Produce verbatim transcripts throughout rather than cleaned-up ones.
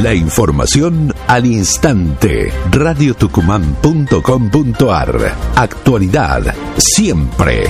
La información al instante. radio tucumán punto com punto ar. Actualidad siempre.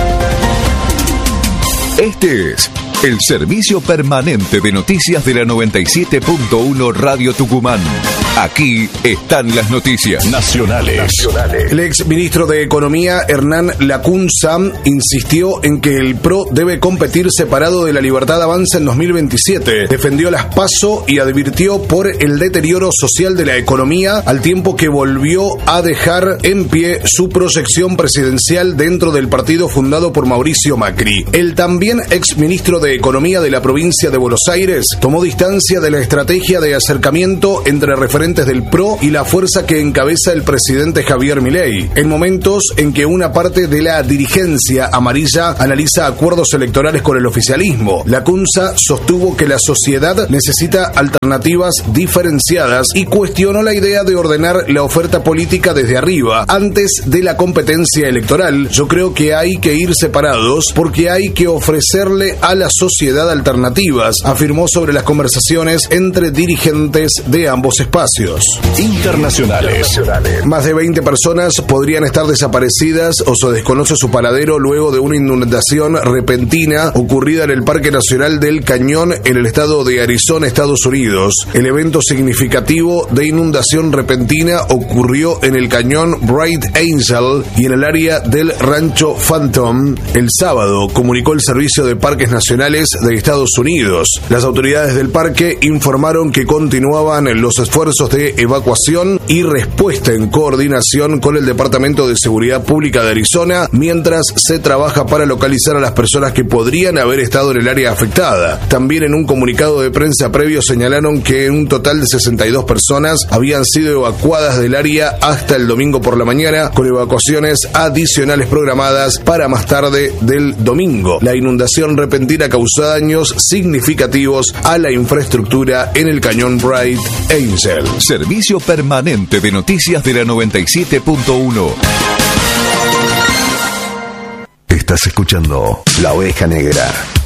Este es el servicio permanente de noticias de la noventa y siete punto uno Radio Tucumán. Aquí están las noticias nacionales. nacionales. El ex ministro de Economía, Hernán Lacunza, insistió en que el P R O debe competir separado de la Libertad Avanza en dos mil veintisiete. Defendió las PASO y advirtió por el deterioro social de la economía, al tiempo que volvió a dejar en pie su proyección presidencial dentro del partido fundado por Mauricio Macri. El también ex ministro de Economía de la provincia de Buenos Aires tomó distancia de la estrategia de acercamiento entre referentes del P R O y la fuerza que encabeza el presidente Javier Milei, en momentos en que una parte de la dirigencia amarilla analiza acuerdos electorales con el oficialismo. Lacunza sostuvo que la sociedad necesita alternativas diferenciadas y cuestionó la idea de ordenar la oferta política desde arriba antes de la competencia electoral. Yo creo que hay que ir separados porque hay que ofrecerle a la sociedad alternativas, afirmó sobre las conversaciones entre dirigentes de ambos espacios. Internacionales. Más de veinte personas podrían estar desaparecidas o se desconoce su paradero luego de una inundación repentina ocurrida en el Parque Nacional del Cañón en el estado de Arizona, Estados Unidos. El evento significativo de inundación repentina ocurrió en el cañón Bright Angel y en el área del Rancho Phantom el sábado, comunicó el Servicio de Parques Nacionales de Estados Unidos. Las autoridades del parque informaron que continuaban los esfuerzos de evacuación y respuesta en coordinación con el Departamento de Seguridad Pública de Arizona, mientras se trabaja para localizar a las personas que podrían haber estado en el área afectada. También en un comunicado de prensa previo señalaron que un total de sesenta y dos personas habían sido evacuadas del área hasta el domingo por la mañana, con evacuaciones adicionales programadas para más tarde del domingo. La inundación repentina causó daños significativos a la infraestructura en el cañón Bright Angel. Servicio permanente de noticias de la noventa y siete punto uno. Estás escuchando La Oveja Negra.